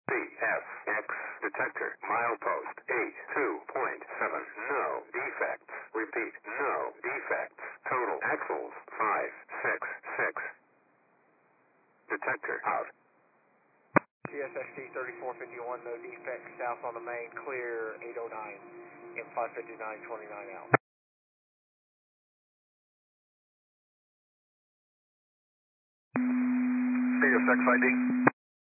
CSX detector milepost 82.7. No defects. Repeat, no defects. Total axles 566. Detector out. CSXT 3451, no defects, south on the main, clear 809, M55929 out. CSX ID.